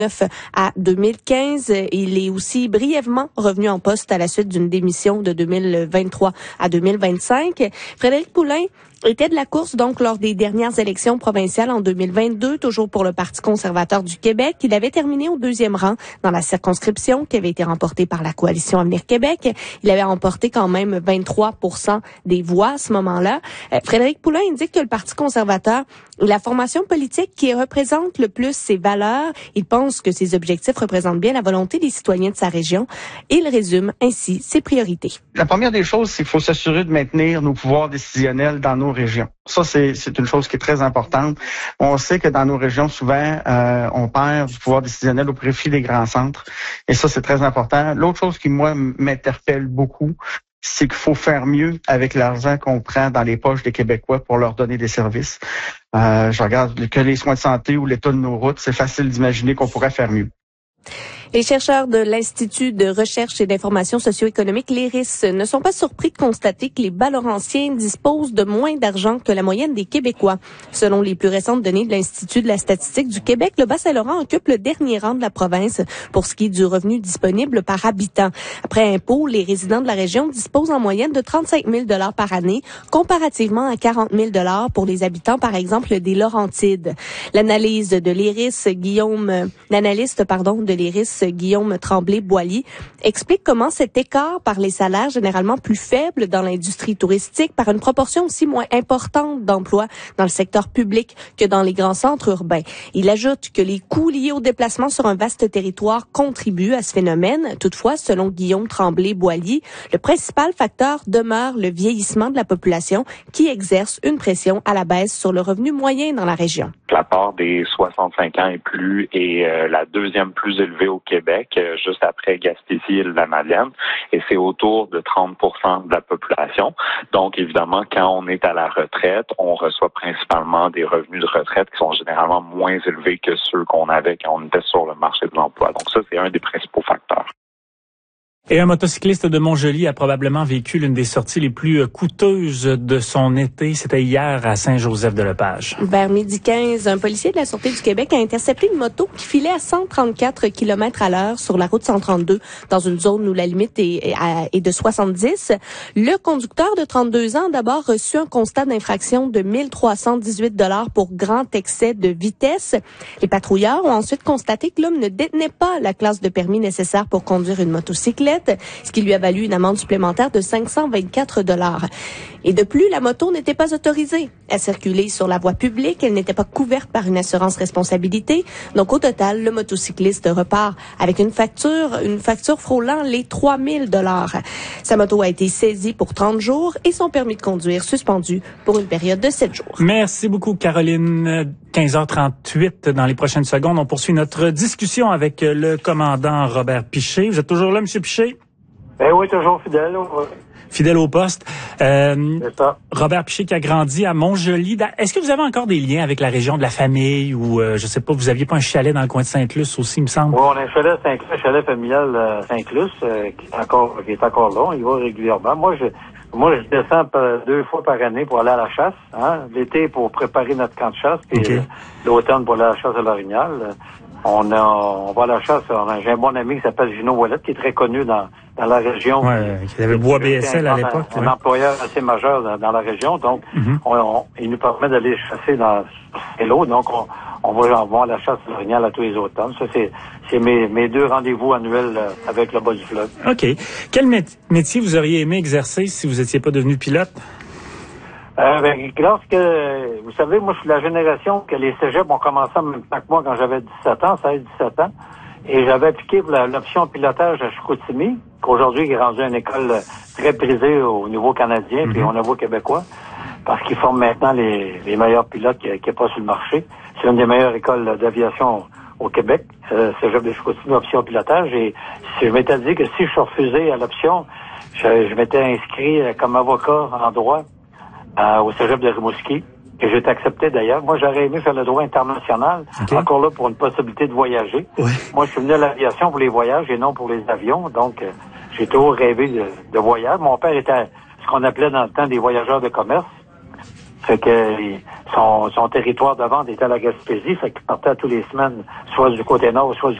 à 2015. Il est aussi brièvement revenu en poste à la suite d'une démission de 2023 à 2025. Frédéric Poulain était de la course donc lors des dernières élections provinciales en 2022, toujours pour le Parti conservateur du Québec. Il avait terminé au 2e rang dans la circonscription qui avait été remportée par la Coalition Avenir Québec. Il avait remporté quand même 23% des voix à ce moment-là. Frédéric Poulain indique que le Parti conservateur est la formation politique qui représente le plus ses valeurs. Il pense que ses objectifs représentent bien la volonté des citoyens de sa région. Il résume ainsi ses priorités. La première des choses, c'est qu'il faut s'assurer de maintenir nos pouvoirs décisionnels dans nos régions. Ça, c'est une chose qui est très importante. On sait que dans nos régions, souvent, on perd du pouvoir décisionnel au profit des grands centres. Et ça, c'est très important. L'autre chose qui, moi, m'interpelle beaucoup, c'est qu'il faut faire mieux avec l'argent qu'on prend dans les poches des Québécois pour leur donner des services. Je regarde que les soins de santé ou l'état de nos routes, c'est facile d'imaginer qu'on pourrait faire mieux. Les chercheurs de l'Institut de recherche et d'information socio-économique, l'IRIS, ne sont pas surpris de constater que les Bas-Laurentiens disposent de moins d'argent que la moyenne des Québécois. Selon les plus récentes données de l'Institut de la statistique du Québec, le Bas-Saint-Laurent occupe le dernier rang de la province pour ce qui est du revenu disponible par habitant. Après impôt, les résidents de la région disposent en moyenne de 35 000 $ par année, comparativement à 40 000 $ pour les habitants, par exemple, des Laurentides. L'analyste de l'IRIS, Guillaume Tremblay-Boilly, explique comment cet écart par les salaires généralement plus faibles dans l'industrie touristique, par une proportion aussi moins importante d'emplois dans le secteur public que dans les grands centres urbains. Il ajoute que les coûts liés au déplacement sur un vaste territoire contribuent à ce phénomène. Toutefois, selon Guillaume Tremblay-Boilly, le principal facteur demeure le vieillissement de la population qui exerce une pression à la baisse sur le revenu moyen dans la région. La part des 65 ans et plus est la deuxième plus élevée au Québec, juste après Gaspésie et la Madeleine, et c'est autour de 30% de la population. Donc, évidemment, quand on est à la retraite, on reçoit principalement des revenus de retraite qui sont généralement moins élevés que ceux qu'on avait quand on était sur le marché de l'emploi. Donc ça, c'est un des principaux facteurs. Et un motocycliste de Montjoly a probablement vécu l'une des sorties les plus coûteuses de son été. C'était hier à Saint-Joseph-de-Lepage. Vers 12h15, un policier de la Sûreté du Québec a intercepté une moto qui filait à 134 km/h sur la route 132 dans une zone où la limite est de 70. Le conducteur de 32 ans a d'abord reçu un constat d'infraction de 1 318 $ pour grand excès de vitesse. Les patrouilleurs ont ensuite constaté que l'homme ne détenait pas la classe de permis nécessaire pour conduire une motocyclette, ce qui lui a valu une amende supplémentaire de 524 $. Et de plus, la moto n'était pas autorisée à circuler sur la voie publique. Elle n'était pas couverte par une assurance responsabilité. Donc, au total, le motocycliste repart avec une facture frôlant les 3 000 $. Sa moto a été saisie pour 30 jours et son permis de conduire suspendu pour une période de 7 jours. Merci beaucoup, Caroline. 15h38. Dans les prochaines secondes, on poursuit notre discussion avec le commandant Robert Piché. Vous êtes toujours là, M. Piché? Oui, toujours fidèle. Fidèle au poste. C'est ça. Robert Piché qui a grandi à Montjoly. Est-ce que vous avez encore des liens avec la région de la famille ou, je sais pas, vous aviez pas un chalet dans le coin de Sainte-Luce aussi, il me semble? Oui, on a un chalet à Sainte-Luce, un chalet familial Sainte-Luce, qui est encore là. On y va régulièrement. Moi, je descends 2 fois par année pour aller à la chasse. L'été pour préparer notre camp de chasse, puis l'automne pour aller à la chasse à l'Orignal. On va à la chasse. J'ai un bon ami qui s'appelle Gino Ouellette, qui est très connu dans la région. Ouais, qui avait Bois BSL à l'époque. Un employeur assez majeur dans la région. Donc, il nous permet d'aller chasser dans l'eau. Donc, on va à la chasse à l'Orignal à tous les automnes. Ça, c'est mes 2 rendez-vous annuels avec le bas du fleuve. OK. Quel métier vous auriez aimé exercer si vous n'étiez pas devenu pilote? Vous savez, moi, je suis de la génération que les cégeps ont commencé en même temps que moi quand j'avais 17 ans, 16-17 ans. Et j'avais appliqué pour l'option pilotage à Chicoutimi, qu'aujourd'hui est rendu une école très prisée au niveau canadien puis au niveau québécois, parce qu'ils forment maintenant les meilleurs pilotes qu'il n'y a pas sur le marché. C'est une des meilleures écoles d'aviation au Québec, cégep de Chicoutimi, option pilotage. Et je m'étais dit que si je refusais à l'option, je m'étais inscrit comme avocat en droit au cégep de Rimouski, que j'ai été accepté d'ailleurs. Moi, j'aurais aimé faire le droit international, encore là pour une possibilité de voyager. Ouais. Moi, je suis venu à l'aviation pour les voyages et non pour les avions, donc j'ai toujours rêvé de voyage. Mon père était ce qu'on appelait dans le temps des voyageurs de commerce. Fait que son territoire de vente était à la Gaspésie, fait qu'il partait tous les semaines, soit du côté nord, soit du